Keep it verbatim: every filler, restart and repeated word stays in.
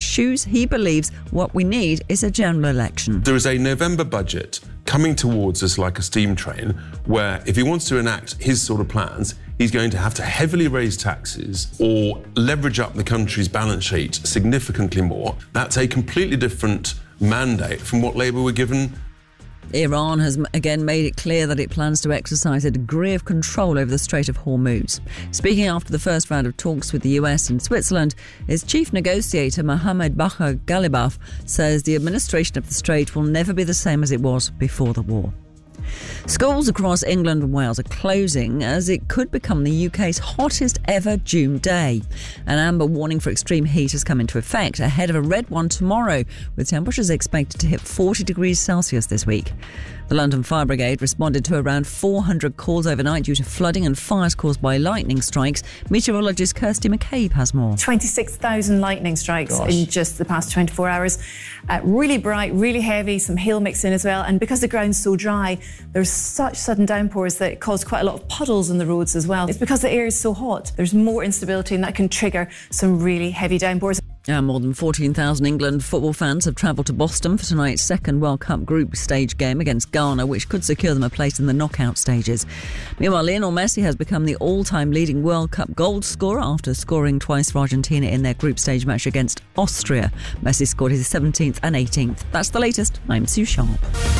shoes. He believes what we need is a general election. There is a November budget coming towards us like a steam train, where if he wants to enact his sort of plans, he's going to have to heavily raise taxes or leverage up the country's balance sheet significantly more. That's a completely different mandate from what Labour were given. Iran has again made it clear that it plans to exercise a degree of control over the Strait of Hormuz. Speaking after the first round of talks with the U S and Switzerland, its chief negotiator Mohammed Bagher Ghalibaf says the administration of the strait will never be the same as it was before the war. Schools across England and Wales are closing as it could become the U K's hottest ever June day. An amber warning for extreme heat has come into effect ahead of a red one tomorrow, with temperatures expected to hit forty degrees Celsius this week. The London Fire Brigade responded to around four hundred calls overnight due to flooding and fires caused by lightning strikes. Meteorologist Kirsty McCabe has more. twenty-six thousand lightning strikes Gosh. in just the past twenty-four hours. Uh, really bright, really heavy, some hail mixed in as well. And because the ground's so dry, there's such sudden downpours that it caused quite a lot of puddles on the roads as well. It's because the air is so hot. There's more instability and that can trigger some really heavy downpours. And more than fourteen thousand England football fans have travelled to Boston for tonight's second World Cup group stage game against Ghana, which could secure them a place in the knockout stages. Meanwhile, Lionel Messi has become the all-time leading World Cup goal scorer after scoring twice for Argentina in their group stage match against Austria. Messi scored his seventeenth and eighteenth. That's the latest. I'm Sue Sharp.